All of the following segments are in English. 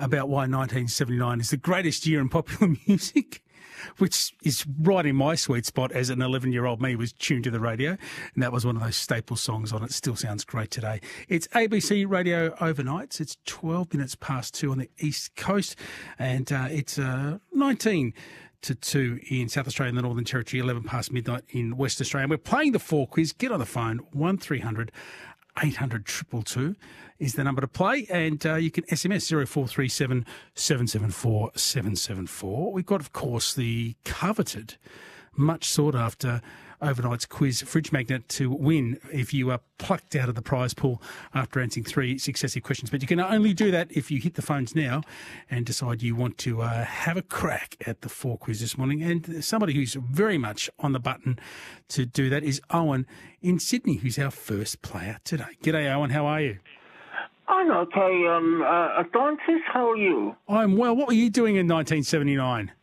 about why 1979 is the greatest year in popular music, which is right in my sweet spot as an 11-year-old me was tuned to the radio, and that was one of those staple songs on it. Still sounds great today. It's ABC Radio Overnights. It's 12 minutes past 2 on the East Coast, and it's 19 to 2 in South Australia and the Northern Territory, 11 past midnight in West Australia. And we're playing the 4 quiz. Get on the phone, 1300 800 222 is the number to play, and you can SMS 0437 774 774. We've got, of course, the coveted, much sought after Overnight's quiz fridge magnet to win if you are plucked out of the prize pool after answering 3 successive questions. But you can only do that if you hit the phones now and decide you want to have a crack at the 4 quiz this morning. And somebody who's very much on the button to do that is Owen in Sydney, who's our first player today. G'day, Owen. How are you? I'm okay. Francis, how are you? I'm well. What were you doing in 1979?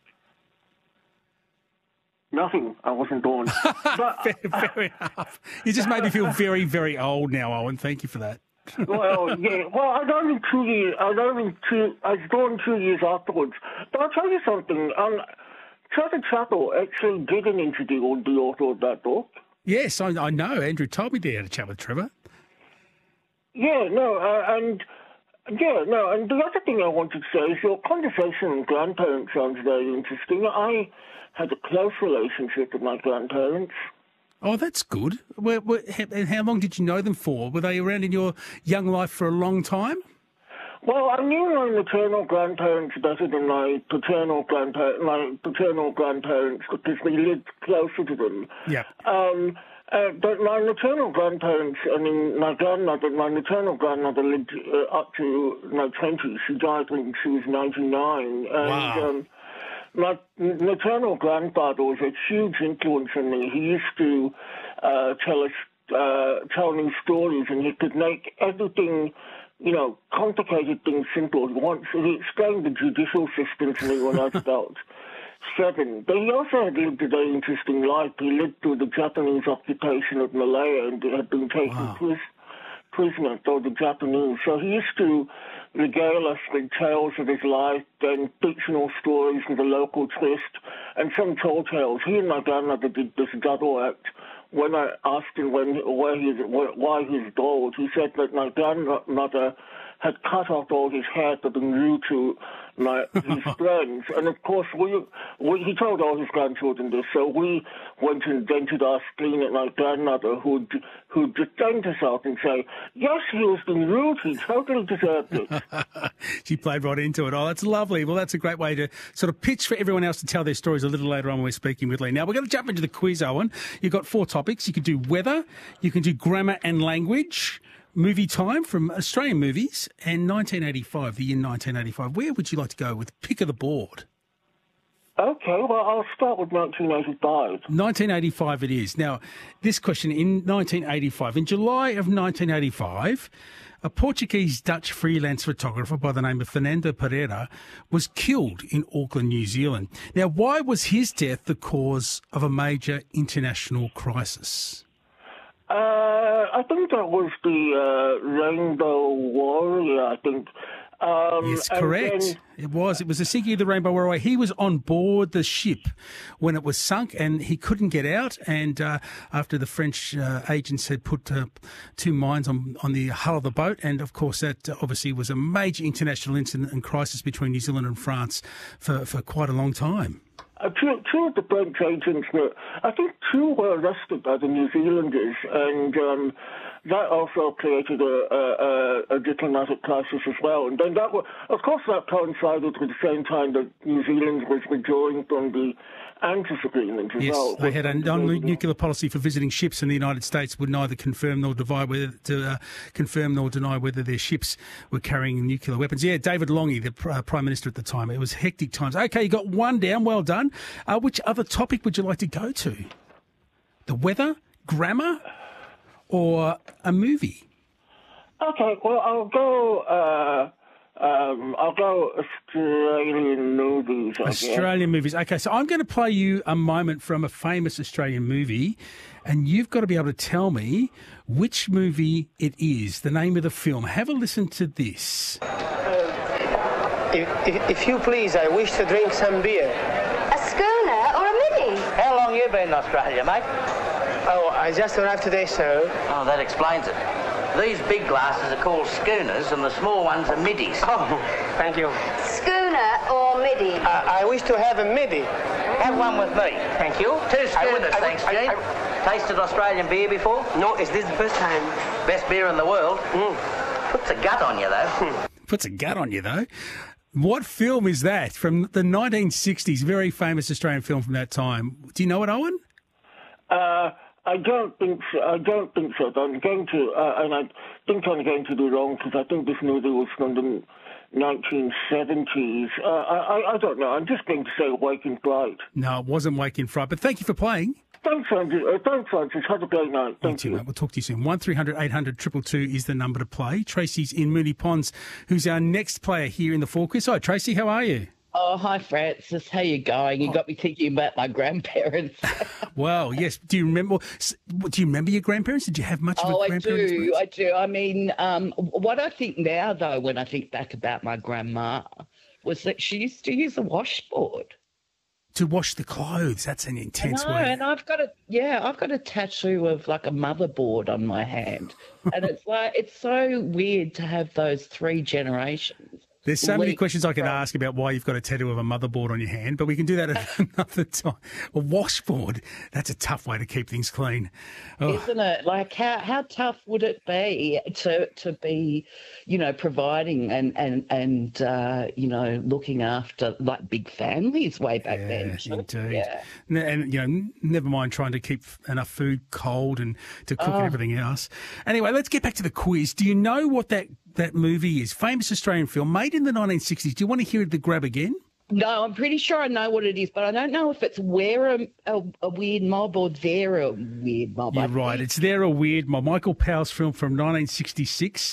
Nothing. I wasn't born. But, Fair enough. You just made me feel very, very old now, Owen. Thank you for that. well, yeah. Well, I was born 2 years afterwards. But I'll tell you something. Trevor Chappell actually did an interview with the author of that book. Yes, I know. Andrew told me to have a chat with Trevor. And the other thing I wanted to say is your conversation with grandparents sounds very interesting. I had a close relationship with my grandparents. Oh, that's good. And how long did you know them for? Were they around in your young life for a long time? Well, I knew my maternal grandparents better than my paternal grandparents because we lived closer to them. Yeah. But my maternal grandparents, my maternal grandmother lived up to my 20s. She died when she was 99. Wow. My maternal grandfather was a huge influence on me. He used to tell me stories, and he could make everything, complicated things simple. Once he explained the judicial system to me when I was about 7. But he also had lived a very interesting life. He lived through the Japanese occupation of Malaya and had been taken prisoner by the Japanese. So he used to regale us with tales of his life and fictional stories with a local twist and some tall tales. He and my grandmother did this double act. When I asked him why he was bald, he said that my grandmother had cut off all his hair to be rude to his friends. And, of course, he told all his grandchildren this, so we went and vented our spleen at my grandmother, who'd defend herself and say, yes, he was being rude, he totally deserved it. She played right into it. Oh, that's lovely. Well, that's a great way to sort of pitch for everyone else to tell their stories a little later on when we're speaking with Lee. Now, we're going to jump into the quiz, Owen. You've got 4 topics. You can do weather, you can do grammar and language, movie time from Australian movies, and 1985, the year 1985. Where would you like to go with pick of the board? Okay, well, I'll start with 1985. 1985 it is. Now, this question, in 1985, in July of 1985, a Portuguese-Dutch freelance photographer by the name of Fernando Pereira was killed in Auckland, New Zealand. Now, why was his death the cause of a major international crisis? I think that was the Rainbow Warrior, I think. Yes, correct. It was. It was the sinking of the Rainbow Warrior. He was on board the ship when it was sunk, and he couldn't get out. And after the French agents had put 2 mines on the hull of the boat, and of course that obviously was a major international incident and crisis between New Zealand and France for quite a long time. Two of the French agents I think 2 were arrested by the New Zealanders, and that also created a diplomatic crisis as well. And then that coincided with the same time that New Zealand was withdrawing from the ANZUS agreement as well. Yes, they had a non-nuclear policy for visiting ships, and the United States would neither confirm nor deny whether their ships were carrying nuclear weapons. Yeah, David Lange, the Prime Minister at the time. It was hectic times. Okay, you got 1 down. Well done. Which other topic would you like to go to? The weather, grammar, or a movie? Okay, well, I'll go Australian movies. Australian movies. Okay, so I'm going to play you a moment from a famous Australian movie, and you've got to be able to tell me which movie it is, the name of the film. Have a listen to this. If you please, I wish to drink some beer. A schooner or a mini? How long you been in Australia, mate? Oh, I just arrived today, sir. Oh, that explains it. These big glasses are called schooners and the small ones are middies. Oh, thank you. Schooner or midi? I wish to have a midi. Have one with me. Thank you. 2 schooners, thanks, Gene. Tasted Australian beer before? No, is this the first time? Best beer in the world. Puts a gut on you, though. Puts a gut on you, though. What film is that from the 1960s? Very famous Australian film from that time. Do you know it, Owen? I don't think so. I'm going to, and I think I'm going to be wrong because I think this movie was from the 1970s. I don't know. I'm just going to say Wake in Fright. No, it wasn't Wake in Fright, but thank you for playing. Thanks, Francis. Have a great night. Thank you. Mate. We'll talk to you soon. 1300 800 222 is the number to play. Tracy's in Moonee Ponds, who's our next player here in the Four Quiz. Hi, Tracy. How are you? Oh, hi, Francis. How you going? You got me thinking about my grandparents. Well, yes. Do you remember your grandparents? Did you have much of a grandparents? I do. I mean, what I think now, though, when I think back about my grandma, was that she used to use a washboard to wash the clothes. That's an intense way. And I've got a tattoo of like a motherboard on my hand, and it's so weird to have those 3 generations. There's so many questions I can ask about why you've got a tattoo of a motherboard on your hand, but we can do that at another time. A washboard, that's a tough way to keep things clean. Oh. Isn't it? Like, how tough would it be to be, providing and looking after, like, big families way back then? Indeed. Yeah. And, never mind trying to keep enough food cold and to cook and everything else. Anyway, let's get back to the quiz. Do you know what that movie is? Famous Australian film made in the 1960s. Do you want to hear the grab again? No, I'm pretty sure I know what it is, but I don't know if it's Where a Weird Mob or There a Weird Mob. You're right. It's There a Weird Mob. Michael Powell's film from 1966,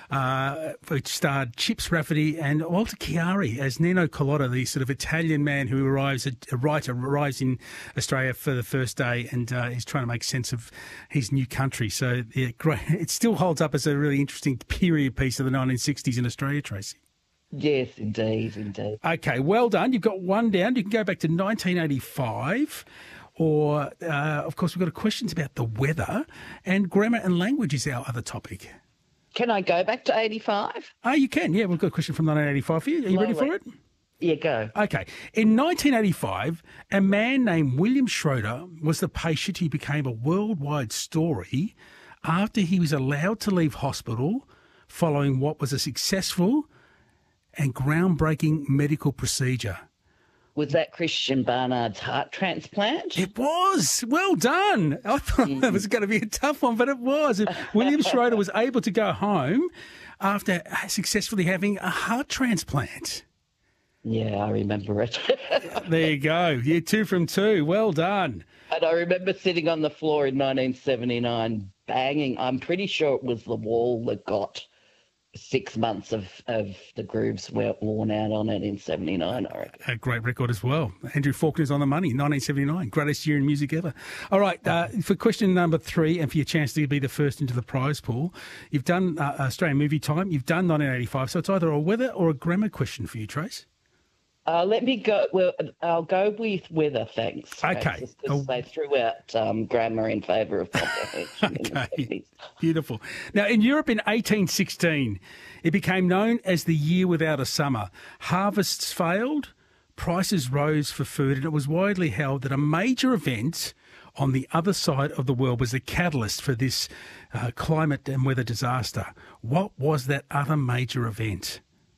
which starred Chips Rafferty and Walter Chiari as Nino Colodda, the sort of Italian man who arrives in Australia for the first day and is trying to make sense of his new country. So it still holds up as a really interesting period piece of the 1960s in Australia, Tracy. Yes, indeed. Okay, well done. You've got one down. You can go back to 1985 or, of course, we've got questions about the weather and grammar and language is our other topic. Can I go back to 85? Oh, you can. Yeah, we've got a question from 1985 for you. Are you ready for it? Yeah, go. Okay. In 1985, a man named William Schroeder was the patient who became a worldwide story after he was allowed to leave hospital following what was a successful and groundbreaking medical procedure. Was that Christian Barnard's heart transplant? It was. Well done. I thought that was going to be a tough one, but it was. William Schroeder was able to go home after successfully having a heart transplant. Yeah, I remember it. There you go. You're 2 from 2. Well done. And I remember sitting on the floor in 1979 banging. I'm pretty sure it was the wall that got 6 months of the grooves were worn out on it in 79, I reckon. A great record as well. Andrew Faulkner's on the money, 1979. Greatest year in music ever. All right, for question number 3 and for your chance to be the first into the prize pool, you've done Australian Movie Time, you've done 1985, so it's either a weather or a grammar question for you, Trace. Let me go. Well, I'll go with weather, thanks. Okay. Because they threw out grammar in favour of comprehension. Okay. Beautiful. Now, in Europe in 1816, it became known as the year without a summer. Harvests failed, prices rose for food, and it was widely held that a major event on the other side of the world was the catalyst for this climate and weather disaster. What was that other major event?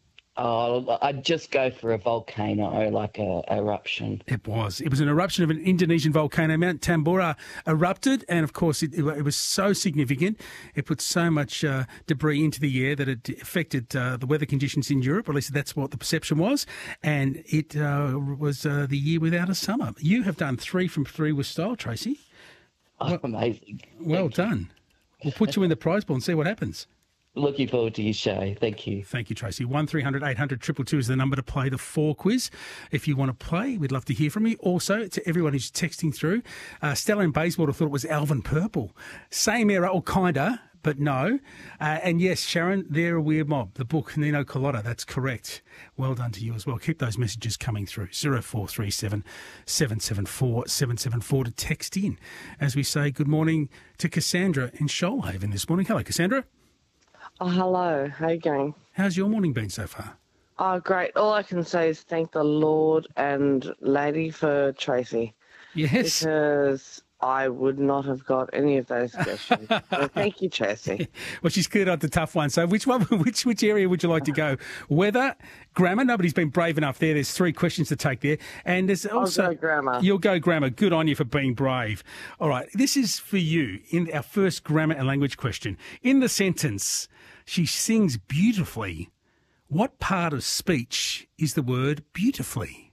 Oh, I'd just go for a volcano, like a eruption. It was. It was an eruption of an Indonesian volcano. Mount Tambora erupted, and of course it was so significant. It put so much debris into the air that it affected the weather conditions in Europe, or at least that's what the perception was, and it was the year without a summer. You have done 3 from 3 with style, Tracy. Oh, amazing. Well done. We'll put you in the prize pool and see what happens. Looking forward to your show. Thank you. Thank you, Tracy. 1300 800 222 is the number to play the 4 quiz. If you want to play, we'd love to hear from you. Also, to everyone who's texting through, Stella in Bayswater thought it was Alvin Purple. Same era, or kinda, but no. And yes, Sharon, they're a weird mob. The book, Nino Culotta, that's correct. Well done to you as well. Keep those messages coming through. 0437 774 774 to text in. As we say, good morning to Cassandra in Shoalhaven this morning. Hello, Cassandra. Oh, hello. How you going? How's your morning been so far? Oh, great. All I can say is thank the Lord and lady for Tracy. Yes. Because I would not have got any of those questions. So thank you, Tracy. Well, she's cleared out the tough one. So which area would you like to go? Weather, grammar. Nobody's been brave enough there. There's 3 questions to take there. And there's also... I'll go grammar. You'll go grammar. Good on you for being brave. All right. This is for you in our first grammar and language question. In the sentence, she sings beautifully. What part of speech is the word beautifully?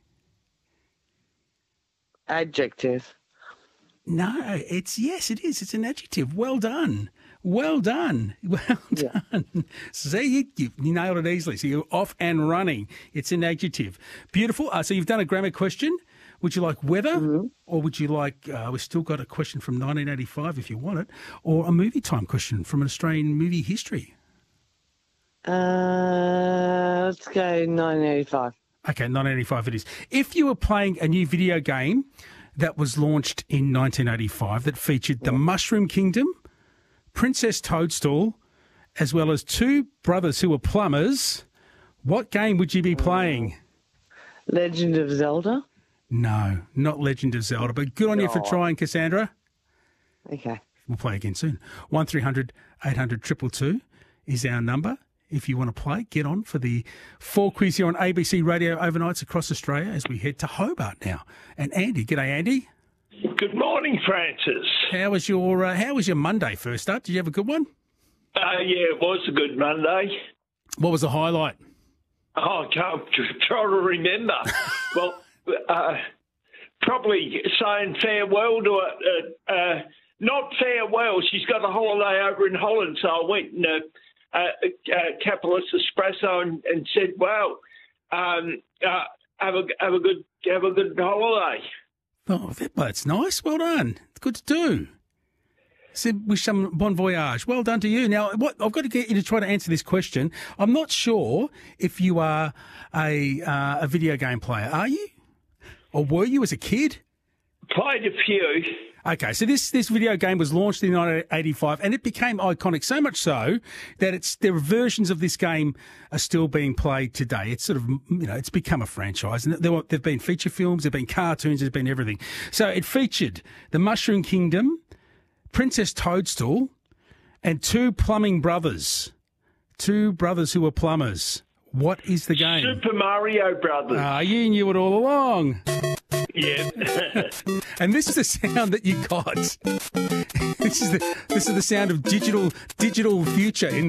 Adjective. No, yes, it is. It's an adjective. Well done. Well done. Well done. Yeah. See, you nailed it easily. So you're off and running. It's an adjective. Beautiful. So you've done a grammar question. Would you like weather, or would you like, we've still got a question from 1985 if you want it, or a movie time question from an Australian movie history? Let's go 1985. Okay, 1985 it is. If you were playing a new video game that was launched in 1985 that featured the Mushroom Kingdom, Princess Toadstool, as well as 2 brothers who were plumbers, what game would you be playing? Legend of Zelda? No, not Legend of Zelda, but good on you for trying, Cassandra. Okay. We'll play again soon. 1300 800 222 is our number. If you want to play, get on for the 4 quiz here on ABC Radio overnights across Australia as we head to Hobart now. And Andy, g'day Andy. Good morning, Francis. How was your Monday first up? Did you have a good one? Yeah, it was a good Monday. What was the highlight? Oh, I can't try to remember. Well, probably saying farewell to not farewell. She's got a holiday over in Holland, so I went and Capitalist Espresso and said, "Well, have a good holiday." Oh, that's nice. Well done. It's good to do. Said wish some bon voyage. Well done to you. Now, I've got to get you to try to answer this question. I'm not sure if you are a video game player. Are you, or were you as a kid? Played a few. Okay, so this video game was launched in 1985 and it became iconic, so much so that there are versions of this game are still being played today. It's sort of, it's become a franchise. And there have been feature films, there have been cartoons, there's been everything. So it featured the Mushroom Kingdom, Princess Toadstool, and 2 plumbing brothers. 2 brothers who were plumbers. What is the game? Super Mario Brothers. You knew it all along. Yeah. And this is the sound that you got. This is the sound of digital future in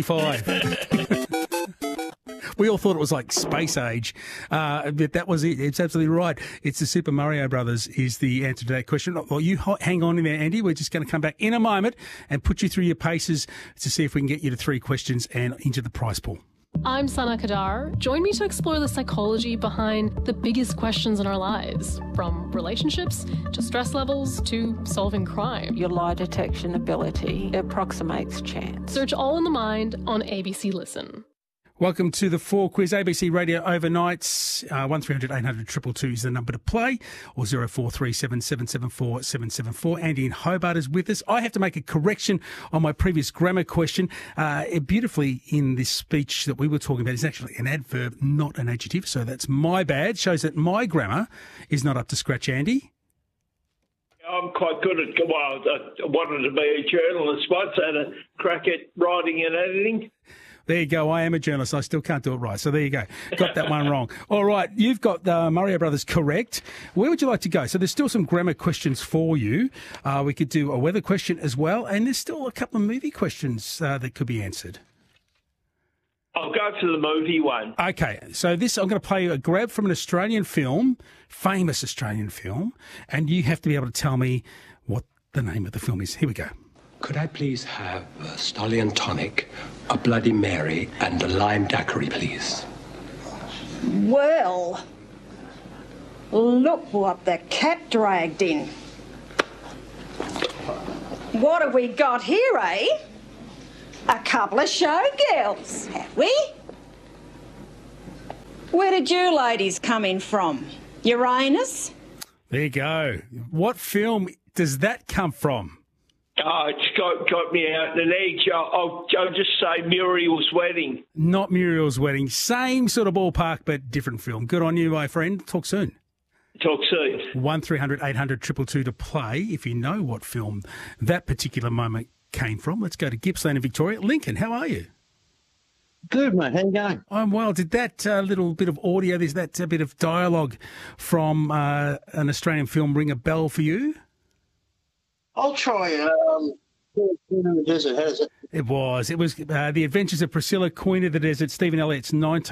1985. We all thought it was like space age, but that was it. It's absolutely right. It's the Super Mario Brothers is the answer to that question. Well, you hang on in there, Andy. We're just going to come back in a moment and put you through your paces to see if we can get you to 3 questions and into the prize pool. I'm Sana Kadar. Join me to explore the psychology behind the biggest questions in our lives, from relationships to stress levels to solving crime. Your lie detection ability approximates chance. Search All in the Mind on ABC Listen. Welcome to the 4 quiz ABC Radio overnights. 1300 800 222 is the number to play, or 0437 774 774. Andy in Hobart is with us. I have to make a correction on my previous grammar question. Beautifully in this speech that we were talking about is actually an adverb, not an adjective. So that's my bad. Shows that my grammar is not up to scratch, Andy. I'm quite good at, I wanted to be a journalist once. I had a crack at writing and editing. There you go. I am a journalist. I still can't do it right. So there you go. Got that one wrong. All right. You've got Mario Brothers correct. Where would you like to go? So there's still some grammar questions for you. We could do a weather question as well. And there's still a couple of movie questions that could be answered. I'll go for the movie one. Okay. So I'm going to play you a grab from an Australian film, famous Australian film. And you have to be able to tell me what the name of the film is. Here we go. Could I please have a Stallion Tonic, a Bloody Mary, and a Lime Daiquiri, please? Well, look what the cat dragged in. What have we got here, eh? A couple of showgirls, have we? Where did you ladies come in from? Uranus? There you go. What film does that come from? Oh, it's got me out in an edge. I'll just say Muriel's Wedding. Not Muriel's Wedding. Same sort of ballpark, but different film. Good on you, my friend. Talk soon. Talk soon. 1300 800 222 to play if you know what film that particular moment came from. Let's go to Gippsland in Victoria. Lincoln, how are you? Good, mate. How you going? I'm well. Did that little bit of audio, there's that bit of dialogue from an Australian film ring a bell for you? I'll try Queen of the Desert. How is it? It was. The Adventures of Priscilla, Queen of the Desert, Stephen Elliott's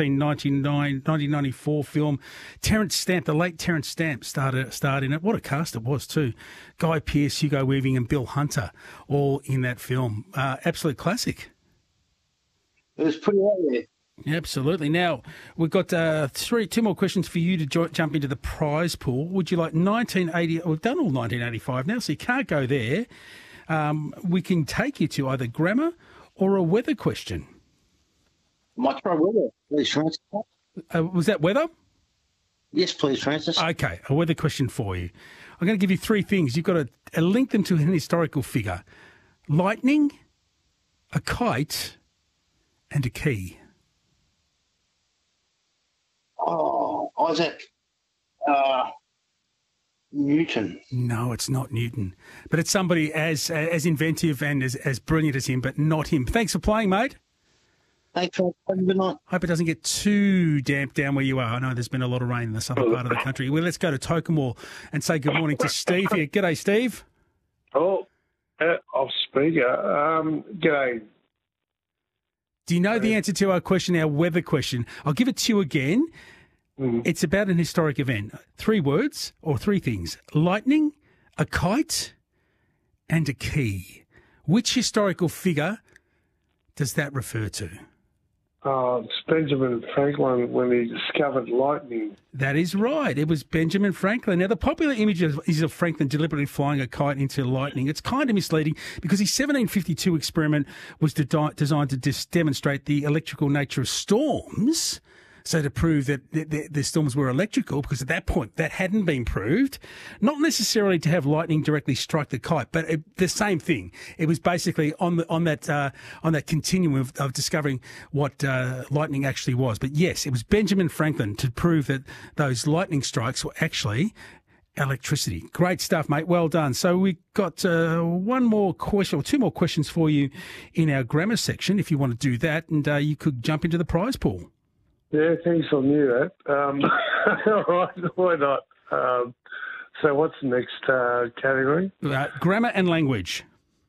1994 film. Terence Stamp, the late Terence Stamp, starred in it. What a cast it was too. Guy Pearce, Hugo Weaving and Bill Hunter, all in that film. Absolute classic. It was pretty out there. Absolutely. Now, we've got two more questions for you to jump into the prize pool. Would you like 1980? We've done all 1985 now, so you can't go there. We can take you to either grammar or a weather question. Might try weather, please, Francis. Was that weather? Yes, please, Francis. Okay, a weather question for you. I'm going to give you three things. You've got to link them to an historical figure. Lightning, a kite, and a key. Oh, Isaac Newton. No, it's not Newton. But it's somebody as inventive and as brilliant as him, but not him. Thanks for playing, mate. Thanks for having a good night. Hope it doesn't get too damp down where you are. I know there's been a lot of rain in the southern part of the country. Well, let's go to Tokemore and say good morning to Steve here. G'day, Steve. Oh, off speaker. G'day. Do you know the answer to our question, our weather question? I'll give it to you again. It's about an historic event. 3 words or 3 things. Lightning, a kite, and a key. Which historical figure does that refer to? It's Benjamin Franklin when he discovered lightning. That is right. It was Benjamin Franklin. Now, the popular image is of Franklin deliberately flying a kite into lightning. It's kind of misleading because his 1752 experiment was designed to demonstrate the electrical nature of storms. So to prove that the storms were electrical, because at that point that hadn't been proved, not necessarily to have lightning directly strike the kite, but the same thing. It was basically on that continuum of discovering what lightning actually was. But yes, it was Benjamin Franklin to prove that those lightning strikes were actually electricity. Great stuff, mate. Well done. So we've got one more question or 2 more questions for you in our grammar section, if you want to do that, and you could jump into the prize pool. Yeah, thanks. I knew that. All right, why not? So what's the next category? Grammar and language.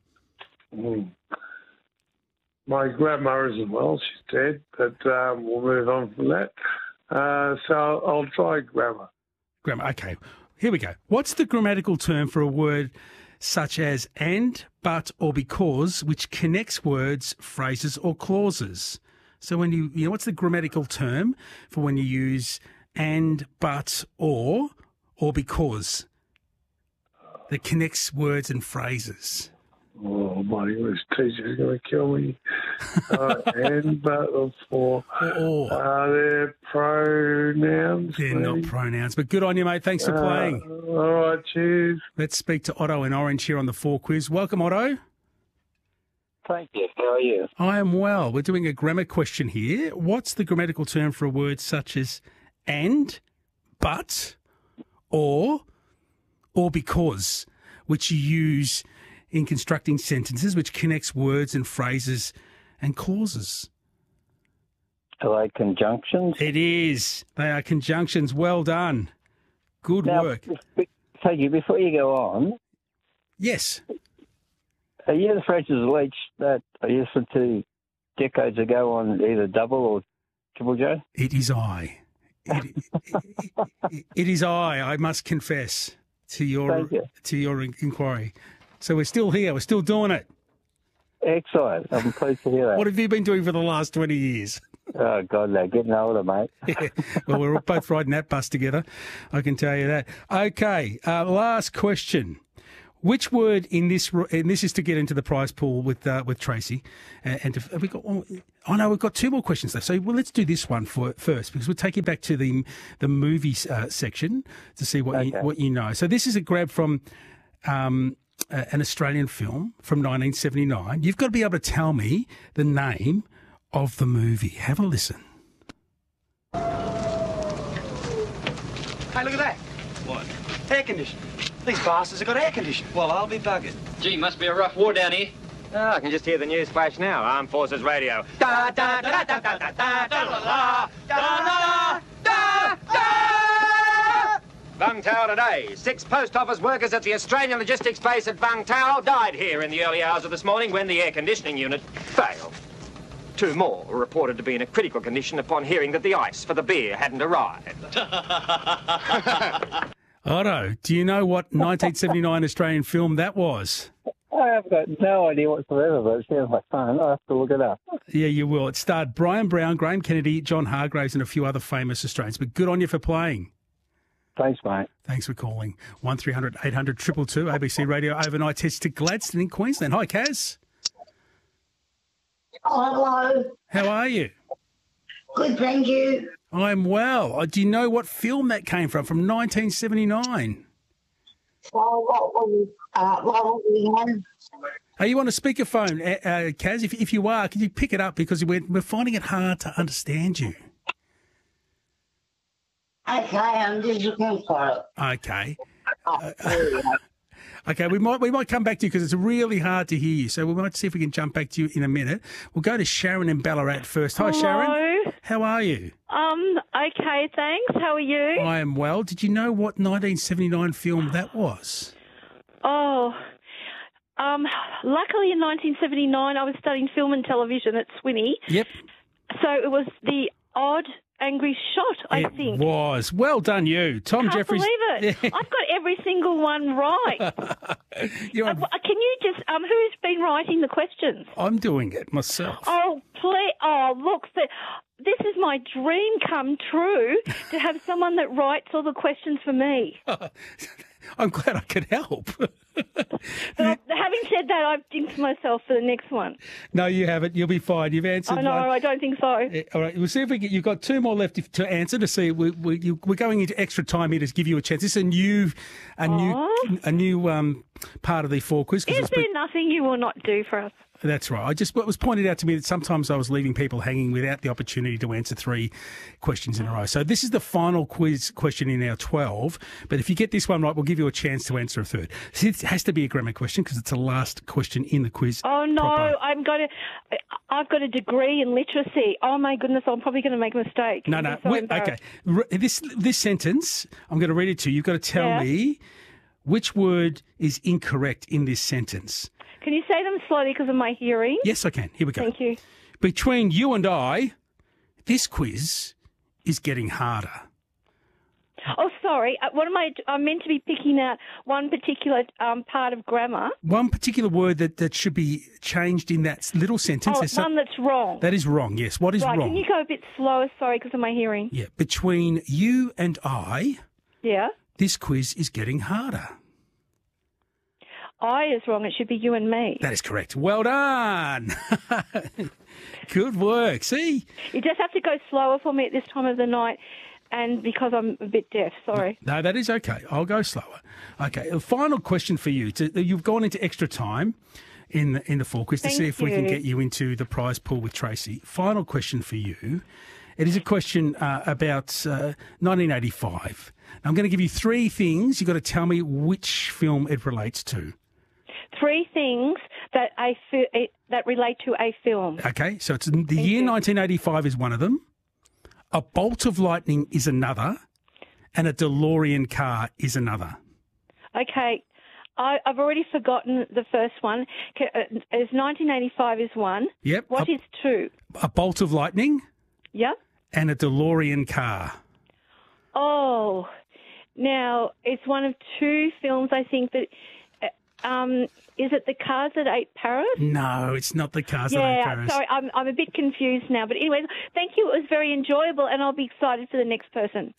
My grandmother isn't well. She's dead, but we'll move on from that. So I'll try grammar. Grammar. Okay, here we go. What's the grammatical term for a word such as and, but, or because, which connects words, phrases, or clauses? So when you know, what's the grammatical term for when you use and, but, or because that connects words and phrases? Oh, my English teacher's going to kill me. And, but, or. They're pronouns. They're not pronouns, but good on you, mate. Thanks for playing. All right, cheers. Let's speak to Otto in Orange here on the 4 quiz. Welcome, Otto. Thank you. How are you? I am well. We're doing a grammar question here. What's the grammatical term for a word such as and, but, or because, which you use in constructing sentences, which connects words and phrases and clauses? Are they conjunctions? It is. They are conjunctions. Well done. Good work. Thank you. Before you go on. Yes. Are you the Francis Leach that I listened to decades ago on either Double or Triple J? It is I. It is I must confess to your inquiry. So we're still here. We're still doing it. Excellent. I'm pleased to hear that. What have you been doing for the last 20 years? Oh, God, no. Getting older, mate. Yeah. Well, we're both riding that bus together. I can tell you that. Okay. Last question. Which word in this, and this is to get into the prize pool with Tracy, and have we got? Oh no, we've got two more questions left. So let's do this one first, because we'll take you back to the movies section to see what you know. So this is a grab from an Australian film from 1979. You've got to be able to tell me the name of the movie. Have a listen. Hey, look at that. What? Air conditioning. These bastards have got air conditioning. Well, I'll be buggered. Gee, must be a rough war down here. Oh, I can just hear the news flash now. Armed Forces Radio. Da da da da da da da da da da da da. Vung Tau today. 6 post office workers at the Australian logistics base at Vung Tau died here in the early hours of this morning when the air conditioning unit failed. 2 more were reported to be in a critical condition upon hearing that the ice for the beer hadn't arrived. Otto, do you know what 1979 Australian film that was? I have got no idea whatsoever, but it sounds like fun. I'll have to look it up. Yeah, you will. It starred Brian Brown, Graham Kennedy, John Hargraves and a few other famous Australians. But good on you for playing. Thanks, mate. Thanks for calling. 1300 800 222 ABC Radio overnight test to Gladstone in Queensland. Hi, Kaz. Hello. How are you? Good, thank you. I'm well. Do you know what film that came from 1979? Well, what was we on? Are you on a speakerphone, Kaz? If you are, can you pick it up, because we're finding it hard to understand you. Okay, I'm just looking for it. Okay. Okay, we might come back to you because it's really hard to hear you. So we might see if we can jump back to you in a minute. We'll go to Sharon in Ballarat first. Hi, Hello. Sharon. How are you? Okay, thanks. How are you? I am well. Did you know what 1979 film that was? Oh, luckily in 1979 I was studying film and television at Swinney. Yep. So it was The Odd Angry Shot, I think. It was. Well done, you. Tom Jeffries. Can't believe it. I've got every single one right. Can you just, who's been writing the questions? I'm doing it myself. Oh, please. Oh, look, this is my dream come true, to have someone that writes all the questions for me. I'm glad I could help. But having said that, I've jinxed myself for the next one. No, you haven't. You'll be fine. You've answered. Oh, no, I don't think so. All right, we'll see if we get. You've got 2 more left to answer. To see, we're going into extra time here to give you a chance. This is a new part of the 4 quiz. Is there nothing you will not do for us? That's right. It was pointed out to me that sometimes I was leaving people hanging without the opportunity to answer 3 questions in a row. So this is the final quiz question in our 12. But if you get this one right, we'll give you a chance to answer a 3rd. So it has to be a grammar question because it's the last question in the quiz. Oh no, I've got a degree in literacy. Oh my goodness, I'm probably going to make a mistake. No. Okay. This sentence, I'm going to read it to you. You've got to tell me which word is incorrect in this sentence. Can you say them slowly because of my hearing? Yes, I can. Here we go. Thank you. Between you and I, this quiz is getting harder. Oh, sorry. I'm meant to be picking out one particular part of grammar. One particular word that should be changed in that little sentence. Oh, one that's wrong. That is wrong, yes. What is wrong? Can you go a bit slower? Sorry, because of my hearing. Yeah. Between you and I, this quiz is getting harder. I is wrong. It should be you and me. That is correct. Well done. Good work. See? You just have to go slower for me at this time of the night, and because I'm a bit deaf. Sorry. No, that is okay. I'll go slower. Okay. A final question for you. You've gone into extra time in the 4 quiz to see if we can get you into the prize pool with Tracy. Final question for you. It is a question about 1985. I'm going to give you 3 things. You've got to tell me which film it relates to. 3 things that that relate to a film. Okay, so it's the year 1985 is one of them. A bolt of lightning is another, and a DeLorean car is another. Okay, I've already forgotten the first one. Is 1985 is one. Yep. What is 2? A bolt of lightning. Yep. And a DeLorean car. Oh, now it's one of 2 films. I think that. Is it The Cars That Ate Paris? No, it's not The Cars That Ate Paris. Sorry, I'm a bit confused now. But anyway, thank you. It was very enjoyable, and I'll be excited for the next person.